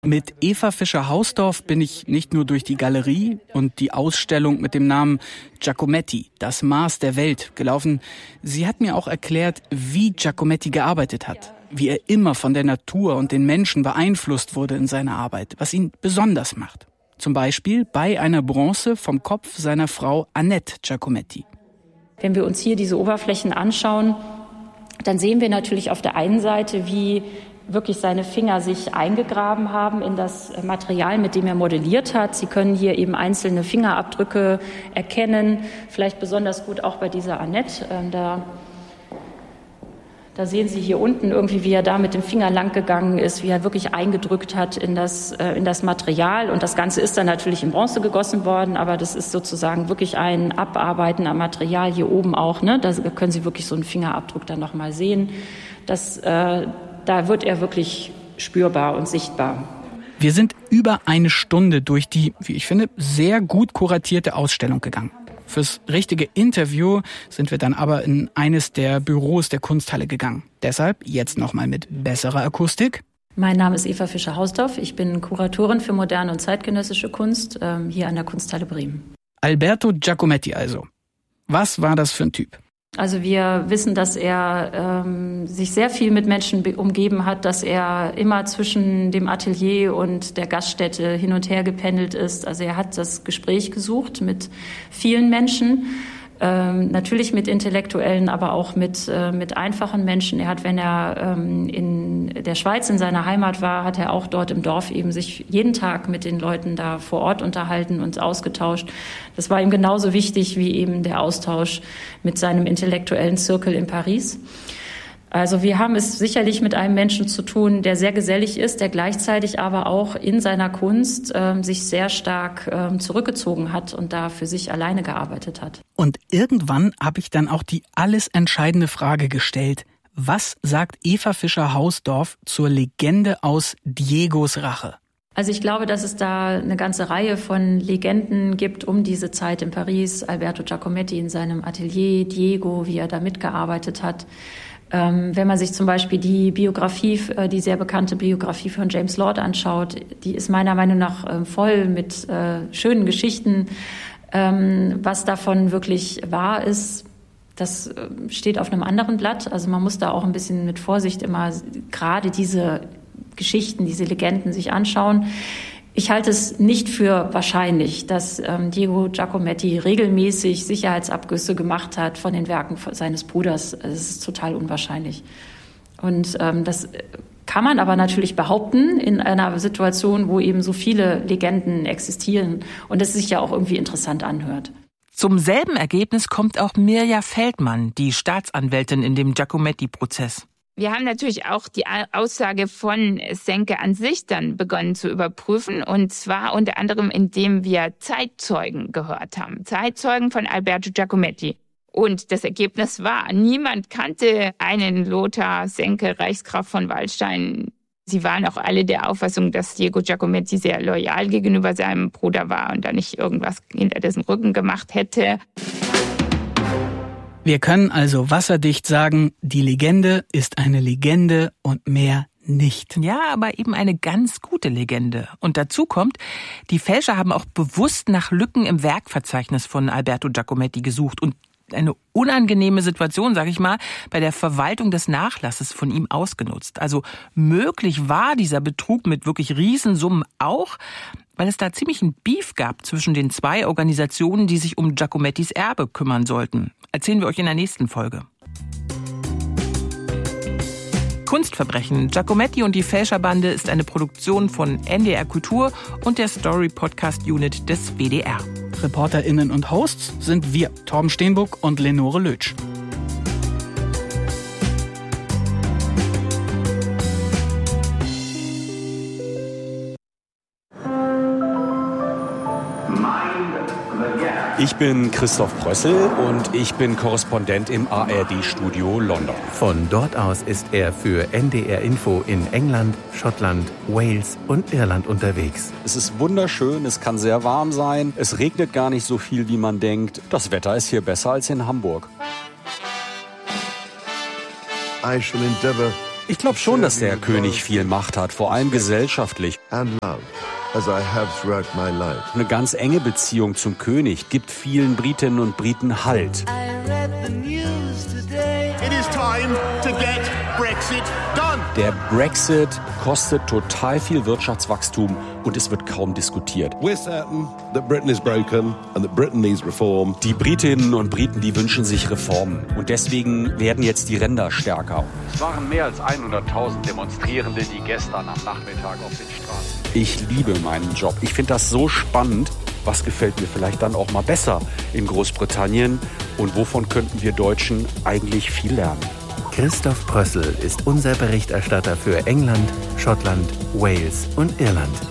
Mit Eva Fischer-Hausdorf bin ich nicht nur durch die Galerie und die Ausstellung mit dem Namen Giacometti, das Maß der Welt, gelaufen. Sie hat mir auch erklärt, wie Giacometti gearbeitet hat, wie er immer von der Natur und den Menschen beeinflusst wurde in seiner Arbeit, was ihn besonders macht. Zum Beispiel bei einer Bronze vom Kopf seiner Frau Annette Giacometti. Wenn wir uns hier diese Oberflächen anschauen, dann sehen wir natürlich auf der einen Seite, wie wirklich seine Finger sich eingegraben haben in das Material, mit dem er modelliert hat. Sie können hier eben einzelne Fingerabdrücke erkennen, vielleicht besonders gut auch bei dieser Annette. Da sehen Sie hier unten irgendwie, wie er da mit dem Finger lang gegangen ist, wie er wirklich eingedrückt hat in das Material. Und das Ganze ist dann natürlich in Bronze gegossen worden, aber das ist sozusagen wirklich ein Abarbeiten am Material hier oben auch. Ne? Da können Sie wirklich so einen Fingerabdruck dann nochmal sehen. Da wird er wirklich spürbar und sichtbar. Wir sind über eine Stunde durch die, wie ich finde, sehr gut kuratierte Ausstellung gegangen. Fürs richtige Interview sind wir dann aber in eines der Büros der Kunsthalle gegangen. Deshalb jetzt nochmal mit besserer Akustik. Mein Name ist Eva Fischer-Hausdorf. Ich bin Kuratorin für moderne und zeitgenössische Kunst hier an der Kunsthalle Bremen. Alberto Giacometti also. Was war das für ein Typ? Also wir wissen, dass er sich sehr viel mit Menschen umgeben hat, dass er immer zwischen dem Atelier und der Gaststätte hin und her gependelt ist. Also er hat das Gespräch gesucht mit vielen Menschen, natürlich mit Intellektuellen, aber auch mit einfachen Menschen. Er hat, wenn er in der Schweiz in seiner Heimat war, hat er auch dort im Dorf eben sich jeden Tag mit den Leuten da vor Ort unterhalten und ausgetauscht. Das war ihm genauso wichtig wie eben der Austausch mit seinem intellektuellen Zirkel in Paris. Also wir haben es sicherlich mit einem Menschen zu tun, der sehr gesellig ist, der gleichzeitig aber auch in seiner Kunst sich sehr stark zurückgezogen hat und da für sich alleine gearbeitet hat. Und irgendwann habe ich dann auch die alles entscheidende Frage gestellt. Was sagt Eva Fischer-Hausdorf zur Legende aus Diegos Rache? Also ich glaube, dass es da eine ganze Reihe von Legenden gibt um diese Zeit in Paris. Alberto Giacometti in seinem Atelier, Diego, wie er da mitgearbeitet hat. Wenn man sich zum Beispiel die sehr bekannte Biografie von James Lord anschaut, die ist meiner Meinung nach voll mit schönen Geschichten. Was davon wirklich wahr ist, das steht auf einem anderen Blatt. Also man muss da auch ein bisschen mit Vorsicht immer gerade diese Geschichten, diese Legenden sich anschauen. Ich halte es nicht für wahrscheinlich, dass Diego Giacometti regelmäßig Sicherheitsabgüsse gemacht hat von den Werken seines Bruders. Es ist total unwahrscheinlich. Und das kann man aber natürlich behaupten in einer Situation, wo eben so viele Legenden existieren und es sich ja auch irgendwie interessant anhört. Zum selben Ergebnis kommt auch Mirja Feldmann, die Staatsanwältin in dem Giacometti-Prozess. Wir haben natürlich auch die Aussage von Senke an sich dann begonnen zu überprüfen. Und zwar unter anderem, indem wir Zeitzeugen gehört haben. Zeitzeugen von Alberto Giacometti. Und das Ergebnis war, niemand kannte einen Lothar Senke, Reichsgraf von Waldstein. Sie waren auch alle der Auffassung, dass Diego Giacometti sehr loyal gegenüber seinem Bruder war und da nicht irgendwas hinter dessen Rücken gemacht hätte. Wir können also wasserdicht sagen, die Legende ist eine Legende und mehr nicht. Ja, aber eben eine ganz gute Legende. Und dazu kommt, die Fälscher haben auch bewusst nach Lücken im Werkverzeichnis von Alberto Giacometti gesucht und eine unangenehme Situation, sag ich mal, bei der Verwaltung des Nachlasses von ihm ausgenutzt. Also möglich war dieser Betrug mit wirklich Riesensummen auch, weil es da ziemlich ein Beef gab zwischen den zwei Organisationen, die sich um Giacomettis Erbe kümmern sollten. Erzählen wir euch in der nächsten Folge. Kunstverbrechen. Giacometti und die Fälscherbande ist eine Produktion von NDR Kultur und der Story Podcast Unit des WDR. ReporterInnen und Hosts sind wir, Torben Steenbuck und Lenore Lötsch. Ich bin Christoph Brössel und ich bin Korrespondent im ARD-Studio London. Von dort aus ist er für NDR Info in England, Schottland, Wales und Irland unterwegs. Es ist wunderschön, es kann sehr warm sein, es regnet gar nicht so viel, wie man denkt. Das Wetter ist hier besser als in Hamburg. I shall endeavour Ich glaube schon, dass der König viel Macht hat, vor allem gesellschaftlich. Eine ganz enge Beziehung zum König gibt vielen Britinnen und Briten Halt. Der Brexit kostet total viel Wirtschaftswachstum und es wird kaum diskutiert. Die Britinnen und Briten, die wünschen sich Reformen und deswegen werden jetzt die Ränder stärker. Es waren mehr als 100.000 Demonstrierende, die gestern am Nachmittag auf den Straßen. Ich liebe meinen Job. Ich finde das so spannend. Was gefällt mir vielleicht dann auch mal besser in Großbritannien? Und wovon könnten wir Deutschen eigentlich viel lernen? Christoph Prössel ist unser Berichterstatter für England, Schottland, Wales und Irland.